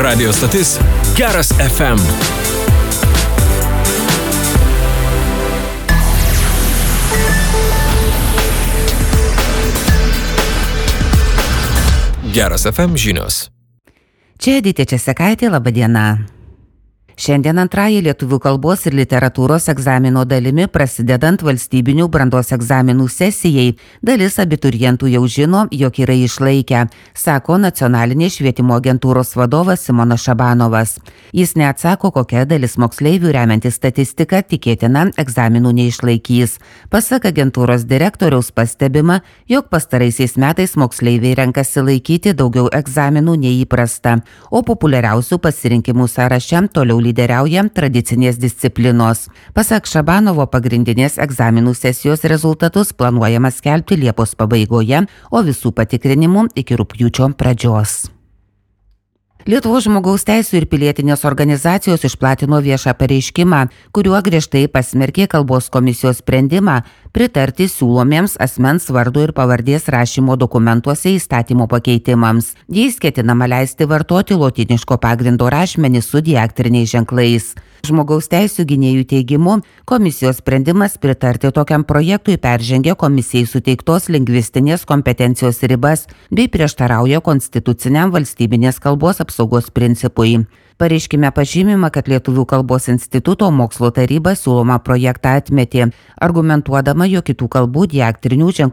Radio stotis Geras FM. Geras FM žinios. Čia Edita Česekaitė, laba diena. Šiandien antrąjį lietuvių kalbos ir literatūros egzamino dalimi prasidedant valstybinių brandos egzaminų sesijai, dalis abiturientų jau žino, jog yra išlaikę, sako nacionalinės švietimo agentūros vadovas Simonas Šabanovas. Jis neatsako, kokia dalis moksleivių remiantis statistiką tikėtina egzaminų neišlaikys. Pasak agentūros direktoriaus pastebima, jog pastaraisiais metais moksleiviai renkasi laikyti daugiau egzaminų neįprasta, o populiariausių pasirinkimų sąraše toliau lyderiauja tradicinės disciplinos. Pasak Šabanovo, pagrindinės egzaminų sesijos rezultatus planuojama skelbti Liepos pabaigoje, o visų patikrinimų iki rugpjūčio pradžios. Lietuvos žmogaus teisių ir pilietinės organizacijos išplatino viešą pareiškimą, kuriuo griežtai pasmerkė kalbos komisijos sprendimą pritarti siūlomiems asmens vardo ir pavardės rašymo dokumentuose įstatymo pakeitimams. Jais ketinama leisti vartoti lotyniško pagrindo rašmenį su diaktriniais ženklais. Žmogaus teisių gynėjų teigimu, komisijos sprendimas pritarti tokiam projektui peržengia komisijai suteiktos lingvistinės kompetencijos ribas bei prieštarauja konstituciniam valstybinės kalbos apsaugos principui. Pareiškime pažymima, kad Lietuvių kalbos instituto mokslo taryba siūlomą projektą atmetė, argumentuodama, jog kitų kalbų diaktrinių ženklų